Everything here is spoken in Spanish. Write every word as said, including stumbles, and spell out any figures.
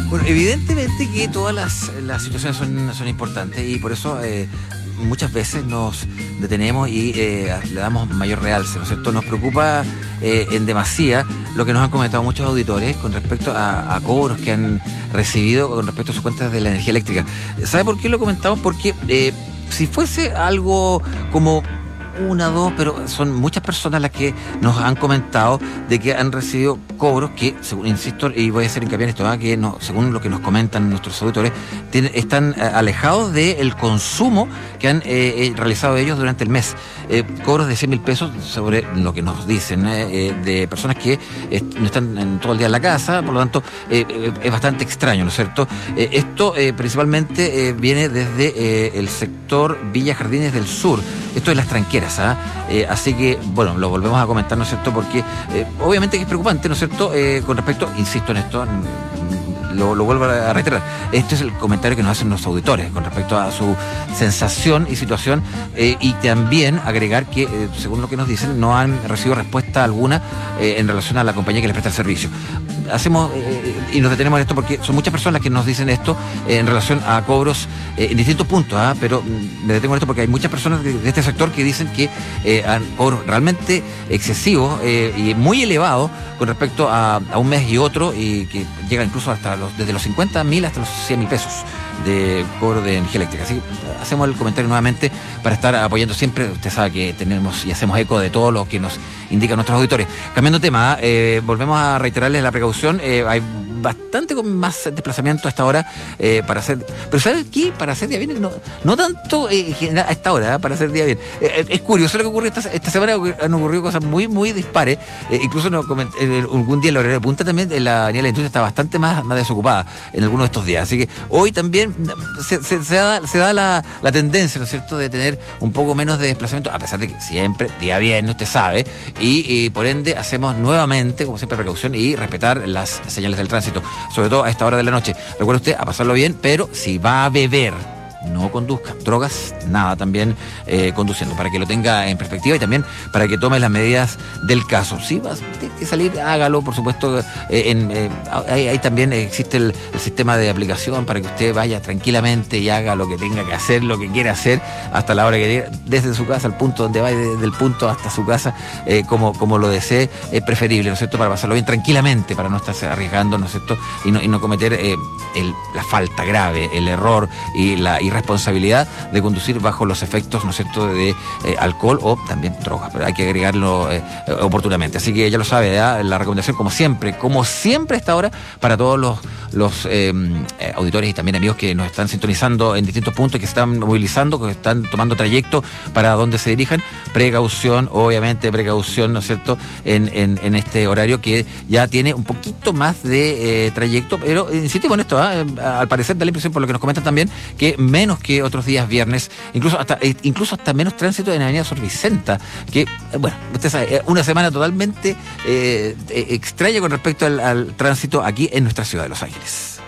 Bueno, evidentemente que todas las, las situaciones son, son importantes y por eso eh, muchas veces nos detenemos y eh, le damos mayor realce, ¿no es cierto? Nos preocupa eh, en demasía lo que nos han comentado muchos auditores con respecto a, a cobros que han recibido con respecto a sus cuentas de la energía eléctrica. ¿Sabe por qué lo comentamos? Porque eh, si fuese algo como una, dos, pero son muchas personas las que nos han comentado de que han recibido cobros que, según insisto, y voy a hacer hincapié en esto, ¿eh? que no, según lo que nos comentan nuestros auditores, tienen, están eh, alejados del consumo que han eh, realizado ellos durante el mes. Eh, cobros de cien mil pesos sobre lo que nos dicen, eh, eh, de personas que eh, no están en todo el día en la casa, por lo tanto, eh, eh, es bastante extraño, ¿no es cierto? Eh, esto eh, principalmente eh, viene desde eh, el sector Villa Jardines del Sur, esto de las tranqueras. ¿Ah? Eh, así que, bueno, lo volvemos a comentar, ¿no es cierto? Porque eh, obviamente que es preocupante, ¿no es cierto? Eh, con respecto, insisto en esto, lo, lo vuelvo a reiterar, este es el comentario que nos hacen los auditores con respecto a su sensación y situación, eh, y también agregar que, eh, según lo que nos dicen, no han recibido respuesta alguna eh, en relación a la compañía que les presta el servicio. Hacemos eh, y nos detenemos en esto porque son muchas personas que nos dicen esto eh, en relación a cobros eh, en distintos puntos, ¿eh? Pero me detengo en esto porque hay muchas personas de, de este sector que dicen que eh, han cobros realmente excesivos eh, y muy elevados con respecto a, a un mes y otro, y que llegan incluso hasta los, desde los cincuenta mil hasta los cien mil pesos de cobro de energía eléctrica. Así que hacemos el comentario nuevamente para estar apoyando siempre. Usted sabe que tenemos y hacemos eco de todo lo que nos indican nuestros auditores. Cambiando de tema, eh, volvemos a reiterarles la precaución. Eh, hay bastante con más desplazamiento a esta hora eh, para hacer, pero ¿sabes qué? Para hacer día bien, no, no tanto eh, a esta hora, ¿eh? Para hacer día bien. Eh, es curioso lo que ocurrió esta, esta semana, han ocurrido cosas muy, muy dispares. Eh, incluso no, eh, algún día en la horario de punta también eh, la avenida de la industria está bastante más, más desocupada en algunos de estos días. Así que hoy también se, se, se da, se da la, la tendencia, ¿no es cierto?, de tener un poco menos de desplazamiento, a pesar de que siempre, día bien, usted sabe, y, y por ende hacemos nuevamente, como siempre, precaución y respetar las señales del tránsito, sobre todo a esta hora de la noche. Recuerde usted a pasarlo bien, pero si va a beber, no conduzca. Drogas, nada también eh, conduciendo, para que lo tenga en perspectiva y también para que tome las medidas del caso. Si va a que salir, hágalo, por supuesto. Eh, en, eh, ahí, ahí también existe el, el sistema de aplicación para que usted vaya tranquilamente y haga lo que tenga que hacer, lo que quiera hacer, hasta la hora que llegue, desde su casa al punto donde va, desde el punto hasta su casa, eh, como, como lo desee, es preferible, ¿no es cierto?, para pasarlo bien tranquilamente, para no estarse arriesgando, ¿no es cierto?, y no, y no cometer eh, el, la falta grave, el error y la irresponsabilidad de conducir bajo los efectos, ¿no es cierto?, de eh, alcohol o también drogas, pero hay que agregarlo eh, oportunamente. Así que ya lo sabe, ¿eh? La recomendación, como siempre, como siempre a esta hora, para todos los, los eh, auditores y también amigos que nos están sintonizando en distintos puntos, que se están movilizando, que están tomando trayecto para donde se dirijan, precaución, obviamente precaución, ¿no es cierto?, en, en, en este horario que ya tiene un poquito más de eh, trayecto, pero insistimos en esto, ¿eh? Al parecer da la impresión, por lo que nos comentan también, que menos que otros días viernes, incluso hasta incluso hasta menos tránsito en Avenida Sor Vicenta, que, bueno, usted sabe, una semana totalmente eh, extraña con respecto al, al tránsito aquí en nuestra ciudad de Los Ángeles.